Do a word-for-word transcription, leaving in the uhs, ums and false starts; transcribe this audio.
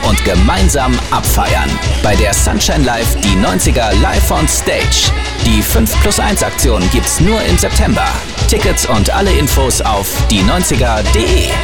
und gemeinsam abfeiern. Bei der Sunshine Live die neunziger live on Stage. Die fünf plus eins Aktion gibt's nur im September. Tickets und alle Infos auf die neunziger punkt de.